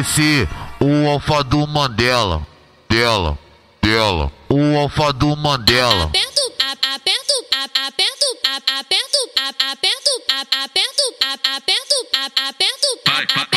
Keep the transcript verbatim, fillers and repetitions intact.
C, o alfa do Mandela, dela, dela, o alfa do Mandela. Aperto, a- aperto, a- aperto, a- aperto, a- aperto, a- aperto, a- aperto, a- aperto, a- aperto, a- aperto.